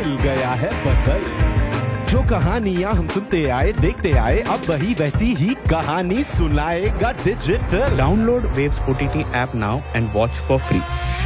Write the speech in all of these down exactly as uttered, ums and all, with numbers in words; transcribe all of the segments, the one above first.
दिल गया है बदल। जो कहानियां हम सुनते आए देखते आए, अब वही वैसी ही कहानी सुनाएगा digital. Download waves OTT app now and watch for free.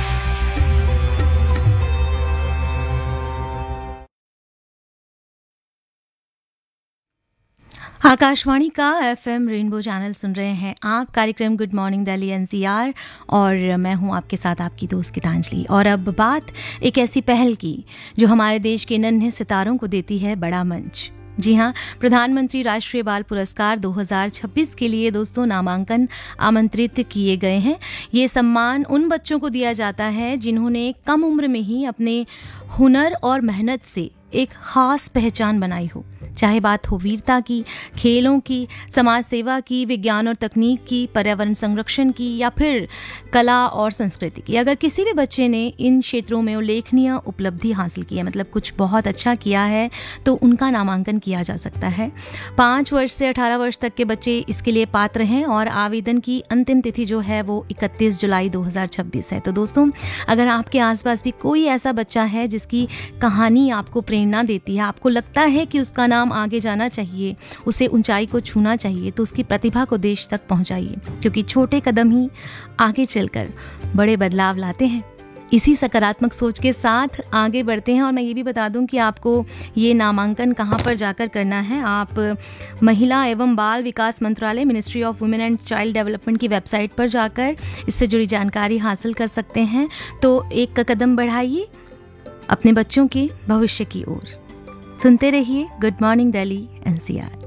Akashvani का एफएम रेनबो चैनल सुन रहे हैं आप। कार्यक्रम गुड मॉर्निंग दिल्ली एनसीआर और मैं हूं आपके साथ आपकी दोस्त गीतांजलि। और अब बात एक ऐसी पहल की जो हमारे देश के नन्हे सितारों को देती है बड़ा मंच। जी हाँ, प्रधानमंत्री राष्ट्रीय बाल पुरस्कार दो हज़ार छब्बीस के लिए दोस्तों नामांकन आमंत्रित किए गए हैं। ये सम्मान उन बच्चों को दिया जाता है जिन्होंने कम उम्र में ही अपने हुनर और मेहनत से एक खास पहचान बनाई हो, चाहे बात हो वीरता की, खेलों की, समाज सेवा की, विज्ञान और तकनीक की, पर्यावरण संरक्षण की या फिर कला और संस्कृति की। अगर किसी भी बच्चे ने इन क्षेत्रों में उल्लेखनीय उपलब्धि हासिल की है, मतलब कुछ बहुत अच्छा किया है, तो उनका नामांकन किया जा सकता है। पाँच वर्ष से अठारह वर्ष तक के बच्चे इसके लिए पात्र हैं और आवेदन की अंतिम तिथि जो है वो इकतीस जुलाई दो हज़ार छब्बीस है। तो दोस्तों, अगर आपके आसपास भी कोई ऐसा बच्चा है जिसकी कहानी आपको प्रेरणा देती है, आपको लगता है कि उसका नाम आगे जाना चाहिए, उसे ऊंचाई को छूना चाहिए, तो उसकी प्रतिभा को देश तक पहुंचाइए, क्योंकि छोटे कदम ही आगे चलकर बड़े बदलाव लाते हैं। इसी सकारात्मक सोच के साथ आगे बढ़ते हैं। और मैं ये भी बता दूं कि आपको ये नामांकन कहाँ पर जाकर करना है। आप महिला एवं बाल विकास मंत्रालय, ministry of women and child development की वेबसाइट पर जाकर इससे जुड़ी जानकारी हासिल कर सकते हैं। तो एक कदम बढ़ाइए अपने बच्चों के भविष्य की ओर। सुनते रहिए गुड मॉर्निंग दिल्ली एनसीआर।